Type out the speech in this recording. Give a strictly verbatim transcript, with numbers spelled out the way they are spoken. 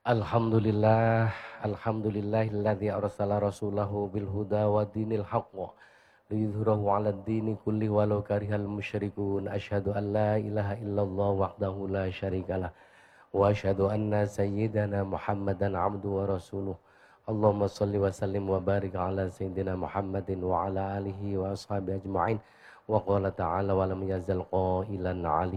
Alhamdulillah, alhamdulillahilladzi arsala rasulahu bil huda wa dinil haqq liyudhhirahu 'alad dini kulli walau karihal musyrikun. Asyhadu an la ilaha illallah wahdahu la syarikalah wa asyhadu anna sayyidana Muhammadan 'abduhu wa rasuluh. Allahumma shalli wa sallim wa barik ala sayyidina Muhammadin wa ala alihi wa ashabihi ajma'in. Wa qala ta'ala wa lam yazal qailan 'ali